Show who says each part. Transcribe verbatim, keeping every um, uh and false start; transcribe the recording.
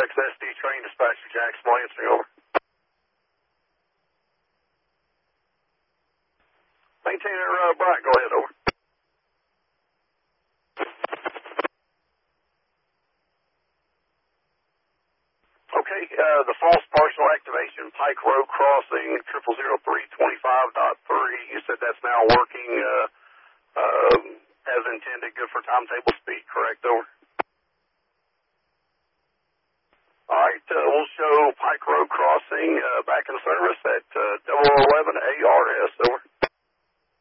Speaker 1: X S D train dispatcher, Jacksonville, answering over. Maintainer uh, Bryant, go ahead, over. Okay, uh, the false partial activation, Pike Road crossing, triple zero three twenty-five dot three. You said that's now working uh, um, as intended, good for timetable speed, correct, over? All right, uh, we'll show Pike Road crossing uh, back in service at uh, double eleven A R S, over.